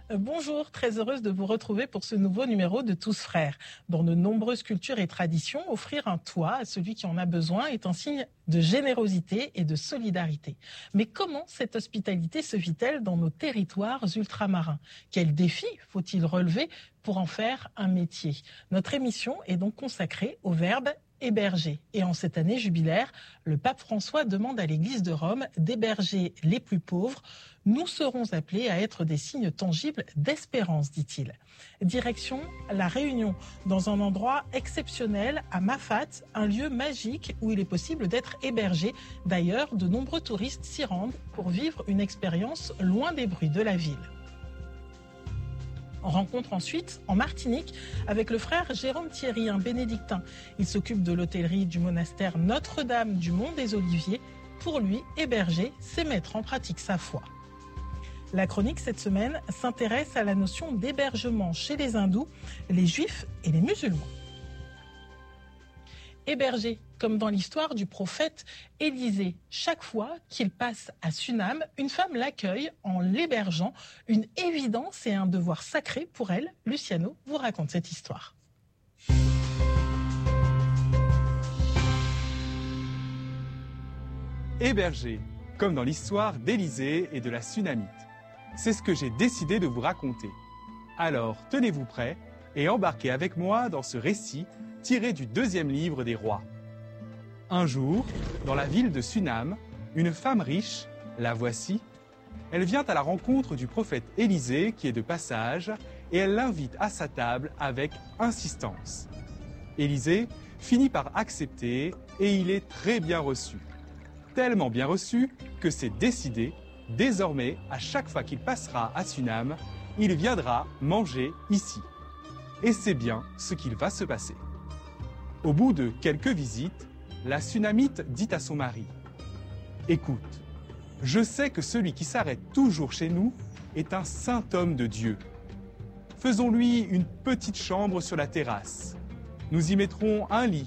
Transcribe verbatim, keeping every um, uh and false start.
Euh, Bonjour, très heureuse de vous retrouver pour ce nouveau numéro de Tous Frères. Dans de nombreuses cultures et traditions, offrir un toit à celui qui en a besoin est un signe de générosité et de solidarité. Mais comment cette hospitalité se vit-elle dans nos territoires ultramarins? Quels défis faut-il relever pour en faire un métier? Notre émission est donc consacrée au verbe héberger. Et en cette année jubilaire, le pape François demande à l'Église de Rome d'héberger les plus pauvres. Nous serons appelés à être des signes tangibles d'espérance, dit-il. Direction La Réunion, dans un endroit exceptionnel à Mafate, un lieu magique où il est possible d'être hébergé. D'ailleurs, de nombreux touristes s'y rendent pour vivre une expérience loin des bruits de la ville. On rencontre ensuite en Martinique avec le frère Jérôme Thierry, un bénédictin. Il s'occupe de l'hôtellerie du monastère Notre-Dame du Mont des Oliviers. Pour lui, héberger, c'est mettre en pratique sa foi. La chronique cette semaine s'intéresse à la notion d'hébergement chez les hindous, les juifs et les musulmans. Héberger, comme dans l'histoire du prophète Élisée. Chaque fois qu'il passe à Sunam, une femme l'accueille en l'hébergeant. Une évidence et un devoir sacré pour elle. Luciano vous raconte cette histoire. Héberger, comme dans l'histoire d'Élisée et de la Sunamite. C'est ce que j'ai décidé de vous raconter. Alors, tenez-vous prêts et embarquez avec moi dans ce récit tiré du deuxième livre des rois. Un jour, dans la ville de Sunam, une femme riche, la voici, elle vient à la rencontre du prophète Élisée qui est de passage et elle l'invite à sa table avec insistance. Élisée finit par accepter et il est très bien reçu. Tellement bien reçu que c'est décidé, désormais, à chaque fois qu'il passera à Sunam, il viendra manger ici. Et c'est bien ce qu'il va se passer. Au bout de quelques visites, la Sunamite dit à son mari « Écoute, je sais que celui qui s'arrête toujours chez nous est un saint homme de Dieu. Faisons-lui une petite chambre sur la terrasse. Nous y mettrons un lit